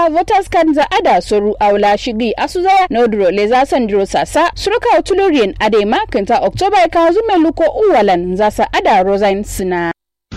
voters card za ada soru awla shigi asuzaya nodro leza sandiro sasa suruka utulurien adema kenta October ka zume luko uwalan zasa ada Rosain sina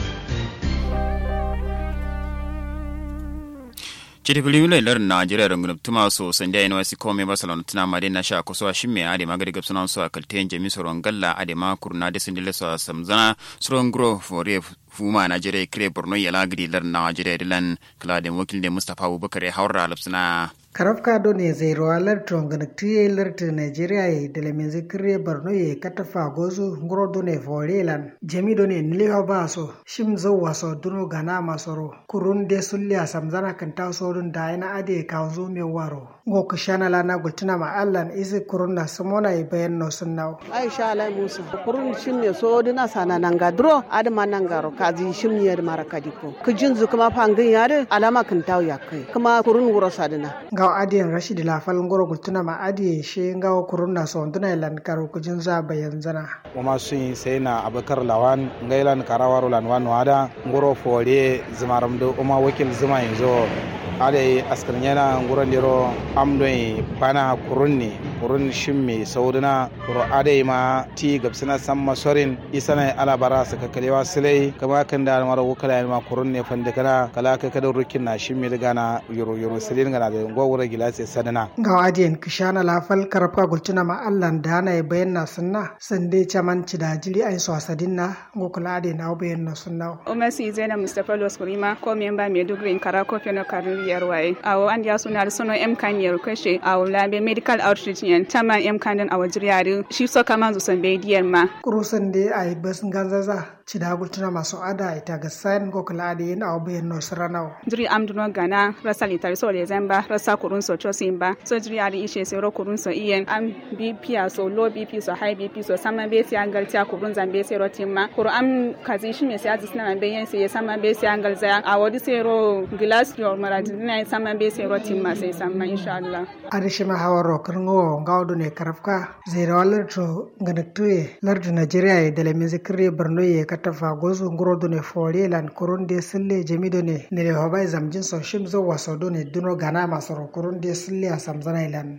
Chitibuli lar Najeriya rangun tuma so sanda NYC kome Barcelona tana made na sha kuso shimme ade magari gabsuna so kalten jami soron galla ade ma kurna de sindile so samzana soron gro for fuma Najeriya kire Borno yala gidi lar Najeriya dilan kala de wakil de Mustafa Abubakar haura lapsuna karafka do ne zai roalar tonganaktiye larta Nigeria ya dalemizi kire Borno ya katafa gozu ngoro do ne forelan jami do ne niliho baso shim zo waso duno gana masoro kurun de sulya samzana kan taso dun da ina ade kawo me waro go kashana lana gultuna ma allan isi kurun na samona ya bayan no sunnaw Aisha Alai Musa kurun shim ne so dina sana nanga dro adama nangaro kazi shim ne da marakadiko kujin zu kuma fangin yare alama kan tawo yakai kuma kurun wuro sadina gaw adiyan Rashid Lafal ngoro gultuna ma adiye she ngaw kurunna so nduna lan karo kujin za bayan zana kuma sun sai na Abakar Lawan ngailan karawaro lan wan wada ngoro fore zimaram do uma wakil zuma yanzo ade askarnyana ngoro ndiro amdoi bana kurun shimme sauduna kuro ade ma ti gabsina samma sorin isana alabara saka kalewa silai kama kan da mara wukala ma kurun ne fande kana kala ka kada rukin na shimme daga na yoro silin gana da ngowura gilase sadana ga adiyan kishana Lafal karafka gultuna ma allan dana ya bayan na sunna sande chaman da jiri ay so asadinna ngokula ade na bayan na sunna Umasi Zainab Mustafa Loskurima ko memba Maiduguri Karako Feno Kariyar waye awo an ya suna sono kan yar kashe awo labe medical outreach yan tama kan dan awo jiriyari shi so kama zu san bediyar ma kurusan de ay bas ganzaza cida gultuna maso ada ita ga san ngokula ade yin awo bayan no saranaw jiri amduno gana rasa litar so le zamba rasa kurun so chosimba so jiriyari ishe se ro kurun so iyen am BP so low BP so high BP so sama be si angal ta kurun zambe se ro timma kuru am kazi shi me se azisna be yen se sama be si angal za awodi se ro glass your maradina sama be se ro timma se sama inshallah adishima hawaro karngo ngawdo ne karafka zero alerto nganaktuye lardu Nigeria de le mizikri Borno ye katafa gozu ngorodo ne forelan kurunde sille jamido ne le hobai zamjin so shimzo wasodo ne duno gana masoro kurunde sille asamzana ilan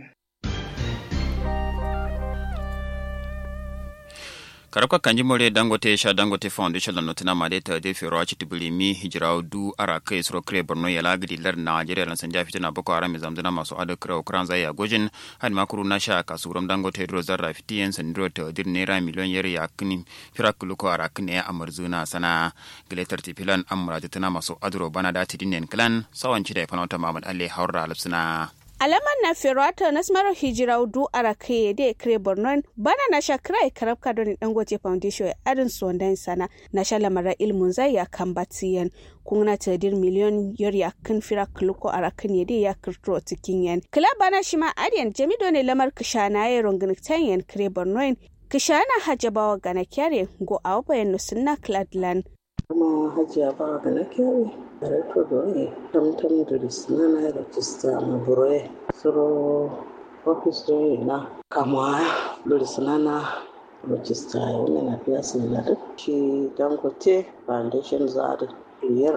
Karabka kanji more Dangote sha Dangote Foundation lan notina madeta de fero chitibuli mi hijrao du araka isro kre Borno yala gidi lar Nigeria lan sanja fitina Boko Haram zamdana maso ada kre Ukranza ya gojin han makuru na sha kasuram Dangote roza rafitiyen sandro to dir naira miliyon yeri yakni firakuluko arakne amarzuna sana giletar tipilan amra tana maso adro bana dati dinen klan sawanci da fanota Muhammad Ali Haura alsuna alaman na ferwata na smaro hijira du arake de kre Borno bana na shakrai karabka don Dangote Foundation adin sondan sana na shalamara ilmun zai ya kambatiyan kuna tadir miliyon yor ya kan fira kluko arakan yede ya kirtro cikin yan kala bana shima adiyan jamido ne lamar kishana ya rongin tanyan kre Borno kishana hajabawa gana kyare go awbayan no sunna cladland kuma hajiya ba ga na kyau da rato da wani tamtam da risina na rajista na buroye suro ofis da na kama da risina na rajista wani na fiya sinadar shi Dangote Foundation za da biyar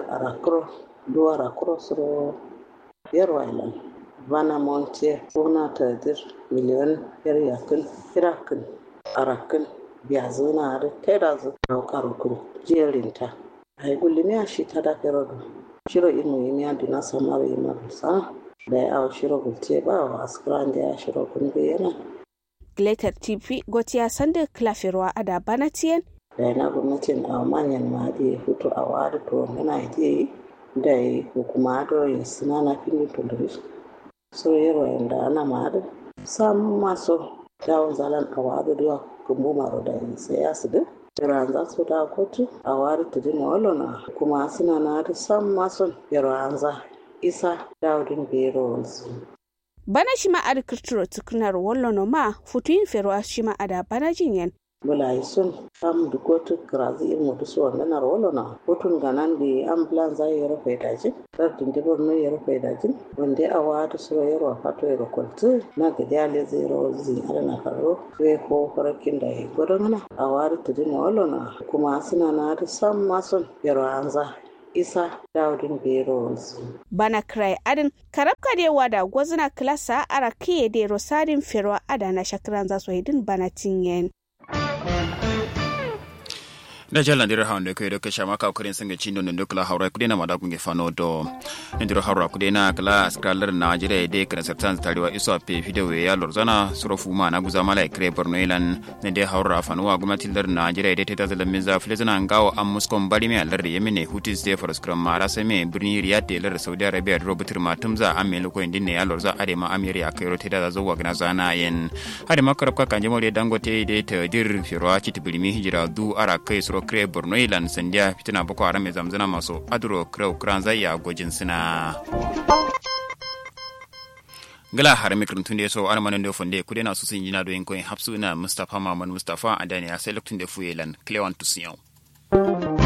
duwa arakuro suro biyar wailan bana monte kuna tadir miliyan yar yakin kirakin arakin biya zuna da taida zu daukar rukun jerinta a yi gulmi shi ta dafe rodo shiro inu yi miya dina samar yi marasa da ya awa shiro gulce ba wa askiran da ya shiro kunbe yana Glitter TV gotiya sanda klafirwa ada banatiyen da yana gwamnatin a manyan maɗi hutu a wari to yana yi da yi hukuma adoyin suna na fili tuliris so yarwa yadda ana maɗi samun masu dawon zalan a wari da kumbu maro da yi sai ya su duk Iran za su da kotu a wari tudin walona kuma suna na da samun masu Iran za isa daudin bero wanzu. Bana shi ma ada kirtiro tukunar wallono ma futuyin ferwa shi ma ada bana jinyan. Mulai sun samu da kotu kirazi ilmu da su wannan walona hutun ganan da ambulance zai yi rufe dajin lardin da Borno ya rufe dajin wanda a wari su yarwa fato ya kwaltu na gajale zai rozi ana karo sai ko farakin da ya gudun a wari tudin walona kuma suna na da samun masu yarwa anza isa daudin bero bana krai adin karabka dewa da gwazna klasa arake de rosadin fero adana shakran za so hidin bana tingen da jalan dira hawnde ko do kasha maka kurin singa chindo ndo kala hawra kudena mada kunge fano do ndiro hawra kudena kala skraller Nigeria de kan sertan tariwa iso pe video ya lorzana surofu ma na guza mala kre borno ilan nde hawra fanwa gumati lar Nigeria de teta da minza flezana ngawo am muskon bari me lar yemine hutis de for skram mara seme birni riyad de lar Saudi Arabia robutur matumza amme loko indine ya lorza ade ma amiri akairo teta da zo wagna zana yen ade makarabka kanjemo de dangote de tadir firwa chitibulimi hijira du ara kai kre borno ilan sandiya fitina boko haram mai zamzana masu aduro kre ukran zai ya gojin suna gala harami kirtun da so almanin da funde kudena su sun jina doyin koyin hapsu na Mustafa Maman Mustafa adani ya sai lokacin da fuyelan Clewan Tusiyon